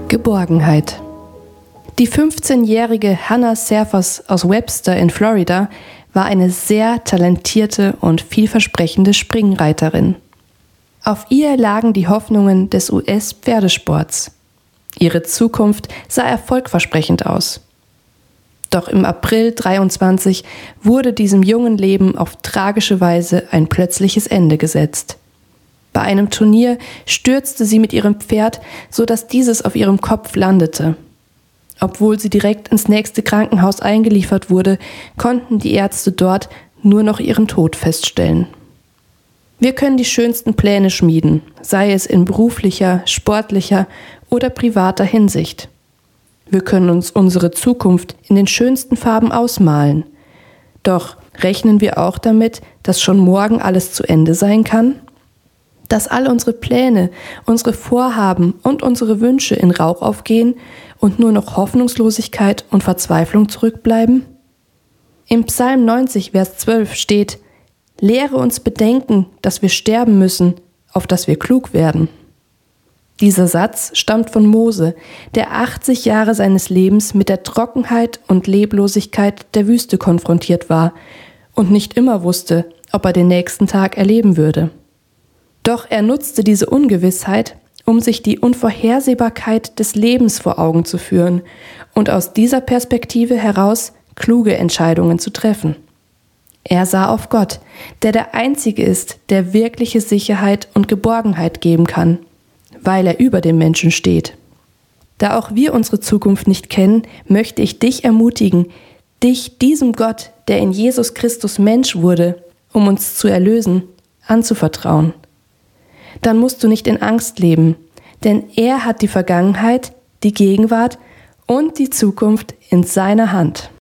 Geborgenheit. Die 15-jährige Hannah Serfers aus Webster in Florida war eine sehr talentierte und vielversprechende Springreiterin. Auf ihr lagen die Hoffnungen des US-Pferdesports. Ihre Zukunft sah erfolgversprechend aus. Doch im April 23 wurde diesem jungen Leben auf tragische Weise ein plötzliches Ende gesetzt. Bei einem Turnier stürzte sie mit ihrem Pferd, sodass dieses auf ihrem Kopf landete. Obwohl sie direkt ins nächste Krankenhaus eingeliefert wurde, konnten die Ärzte dort nur noch ihren Tod feststellen. Wir können die schönsten Pläne schmieden, sei es in beruflicher, sportlicher oder privater Hinsicht. Wir können uns unsere Zukunft in den schönsten Farben ausmalen. Doch rechnen wir auch damit, dass schon morgen alles zu Ende sein kann? Dass all unsere Pläne, unsere Vorhaben und unsere Wünsche in Rauch aufgehen und nur noch Hoffnungslosigkeit und Verzweiflung zurückbleiben? Im Psalm 90, Vers 12 steht: Lehre uns bedenken, dass wir sterben müssen, auf dass wir klug werden. Dieser Satz stammt von Mose, der 80 Jahre seines Lebens mit der Trockenheit und Leblosigkeit der Wüste konfrontiert war und nicht immer wusste, ob er den nächsten Tag erleben würde. Doch er nutzte diese Ungewissheit, um sich die Unvorhersehbarkeit des Lebens vor Augen zu führen und aus dieser Perspektive heraus kluge Entscheidungen zu treffen. Er sah auf Gott, der der Einzige ist, der wirkliche Sicherheit und Geborgenheit geben kann, weil er über dem Menschen steht. Da auch wir unsere Zukunft nicht kennen, möchte ich dich ermutigen, dich diesem Gott, der in Jesus Christus Mensch wurde, um uns zu erlösen, anzuvertrauen. Dann musst du nicht in Angst leben, denn er hat die Vergangenheit, die Gegenwart und die Zukunft in seiner Hand.